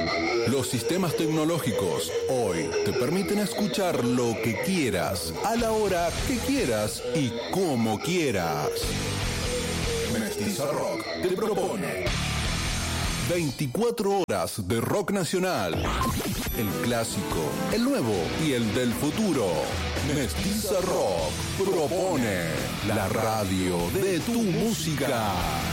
Los sistemas tecnológicos hoy te permiten escuchar lo que quieras, a la hora que quieras y como quieras. Mestiza Rock te propone 24 horas de rock nacional. El clásico, el nuevo y el del futuro. Mestiza Rock propone la radio de tu música.